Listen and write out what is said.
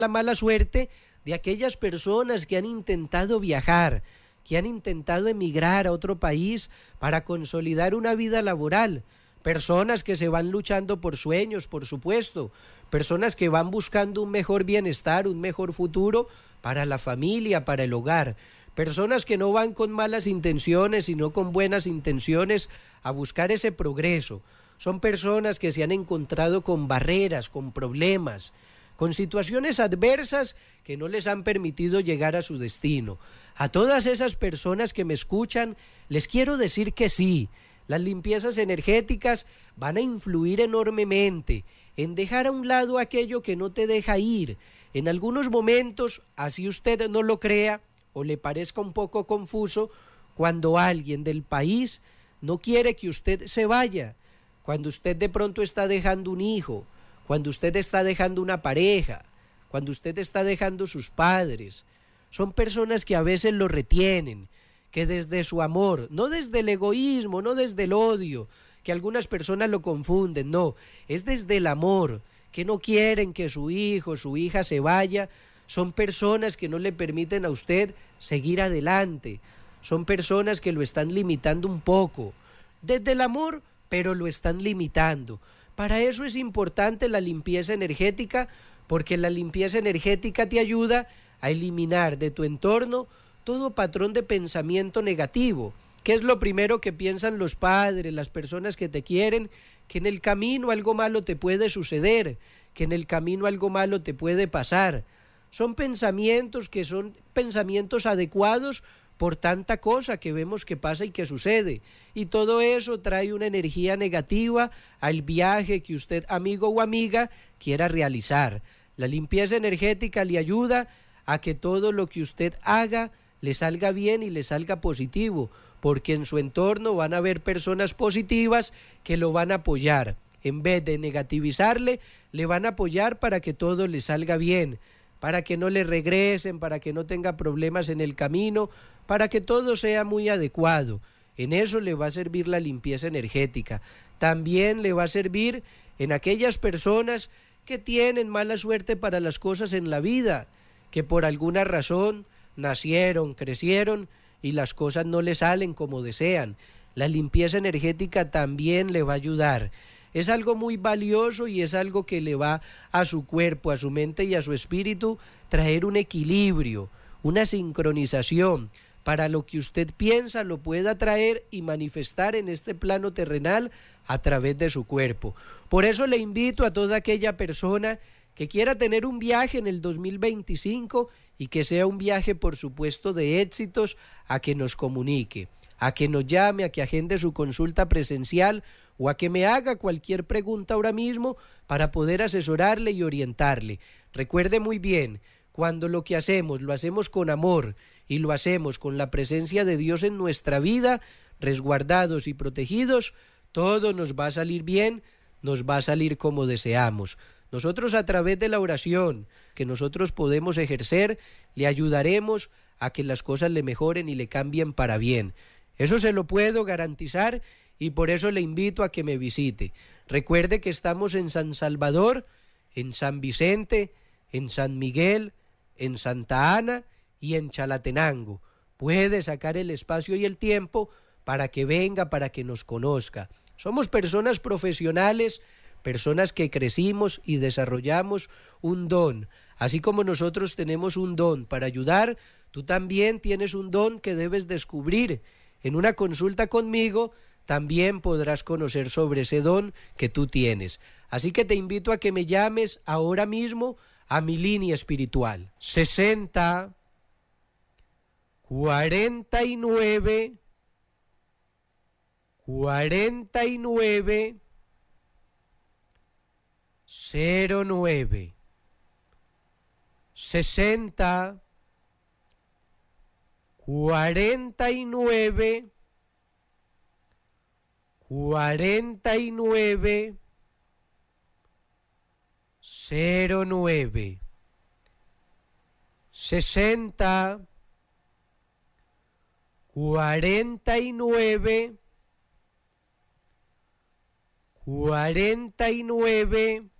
la mala suerte de aquellas personas que han intentado viajar, que han intentado emigrar a otro país para consolidar una vida laboral. Personas que se van luchando por sueños, por supuesto. Personas que van buscando un mejor bienestar, un mejor futuro para la familia, para el hogar. Personas que no van con malas intenciones, sino con buenas intenciones a buscar ese progreso. Son personas que se han encontrado con barreras, con problemas, con situaciones adversas que no les han permitido llegar a su destino. A todas esas personas que me escuchan, les quiero decir que sí, las limpiezas energéticas van a influir enormemente en dejar a un lado aquello que no te deja ir. En algunos momentos, así usted no lo crea o le parezca un poco confuso, cuando alguien del país no quiere que usted se vaya, cuando usted de pronto está dejando un hijo, cuando usted está dejando una pareja, cuando usted está dejando sus padres. Son personas que a veces lo retienen, que desde su amor, no desde el egoísmo, no desde el odio, que algunas personas lo confunden, no, es desde el amor, que no quieren que su hijo, su hija se vaya. Son personas que no le permiten a usted seguir adelante, son personas que lo están limitando un poco, desde el amor, pero lo están limitando. Para eso es importante la limpieza energética, porque la limpieza energética te ayuda a eliminar de tu entorno todo patrón de pensamiento negativo. ¿Qué es lo primero que piensan los padres, las personas que te quieren? Que en el camino algo malo te puede suceder, que en el camino algo malo te puede pasar. Son pensamientos que son pensamientos adecuados por tanta cosa que vemos que pasa y que sucede. Y todo eso trae una energía negativa al viaje que usted, amigo o amiga, quiera realizar. La limpieza energética le ayuda a que todo lo que usted haga le salga bien y le salga positivo, porque en su entorno van a haber personas positivas que lo van a apoyar. En vez de negativizarle, le van a apoyar para que todo le salga bien, para que no le regresen, para que no tenga problemas en el camino, para que todo sea muy adecuado. En eso le va a servir la limpieza energética. También le va a servir en aquellas personas que tienen mala suerte para las cosas en la vida, que por alguna razón nacieron, crecieron y las cosas no le salen como desean. La limpieza energética también le va a ayudar. Es algo muy valioso y es algo que le va a su cuerpo, a su mente y a su espíritu traer un equilibrio, una sincronización, para lo que usted piensa lo pueda traer y manifestar en este plano terrenal a través de su cuerpo. Por eso le invito a toda aquella persona que quiera tener un viaje en el 2025 y que sea un viaje, por supuesto, de éxitos, a que nos comunique, a que nos llame, a que agende su consulta presencial o a que me haga cualquier pregunta ahora mismo para poder asesorarle y orientarle. Recuerde muy bien, cuando lo que hacemos lo hacemos con amor y lo hacemos con la presencia de Dios en nuestra vida, resguardados y protegidos, todo nos va a salir bien, nos va a salir como deseamos. Nosotros, a través de la oración que nosotros podemos ejercer, le ayudaremos a que las cosas le mejoren y le cambien para bien. Eso se lo puedo garantizar y por eso le invito a que me visite. Recuerde que estamos en San Salvador, en San Vicente, en San Miguel, en Santa Ana y en Chalatenango. Puede sacar el espacio y el tiempo para que venga, para que nos conozca. Somos personas profesionales, personas que crecimos y desarrollamos un don. Así como nosotros tenemos un don para ayudar, tú también tienes un don que debes descubrir. En una consulta conmigo también podrás conocer sobre ese don que tú tienes. Así que te invito a que me llames ahora mismo a mi línea espiritual. 60 49 49 09 60 49 49 09 60 49 49